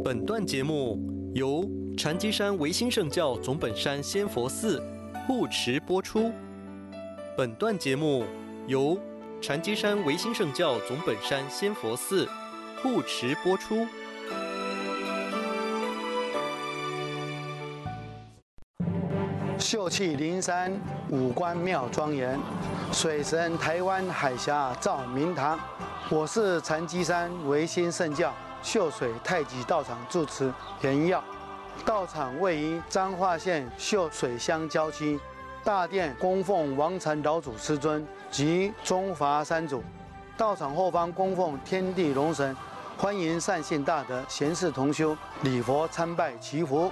本段节目由禅机山唯心圣教总本山仙佛寺护持播出。本段节目由禅机山唯心圣教总本山仙佛寺护持播出。 秀气灵山，五官妙庄严，水神台湾海峡照明堂。我是禅机山唯心圣教秀水太极道场住持袁耀，道场位于彰化县秀水乡郊区，大殿供奉王禅老祖师尊及中华三祖，道场后方供奉天地龙神，欢迎善信大德贤士同修礼佛参拜祈福。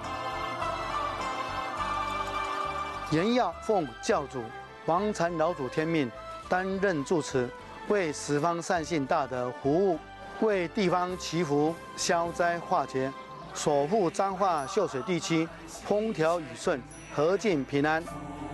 袁耀奉教主王禅老祖天命，担任住持，为十方善信大德服务，为地方祈福消灾化解，守护彰化秀水地区风调雨顺，和敬平安。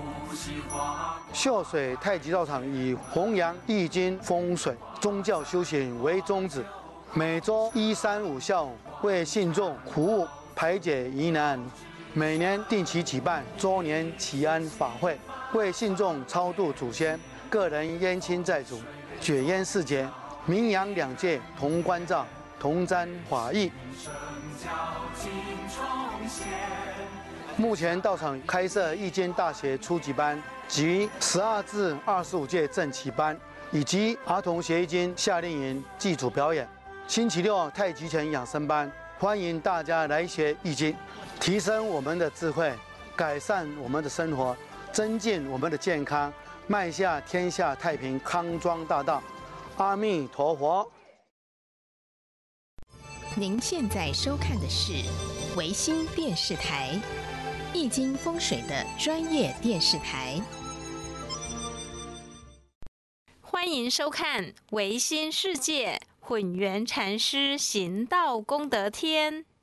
秀水太极道场以弘扬易经风水宗教修行为宗旨，每周1、3、5下午为信众服务，排解疑难。每年定期举办周年祈安法会，为信众超度祖先、个人冤亲债主解冤释结，名扬两界同关照，同沾法益。目前道场开设易经大学初级班及12至25届正期班，以及儿童学易经夏令营祭祖表演。星期六太极拳养生班，欢迎大家来学易经，提升我们的智慧，改善我们的生活，增进我们的健康，迈向天下太平康庄大道。阿弥陀佛。 您现在收看的是唯心电视台易经风水的专业电视台。 欢迎收看唯心世界混元禅师行道功德篇。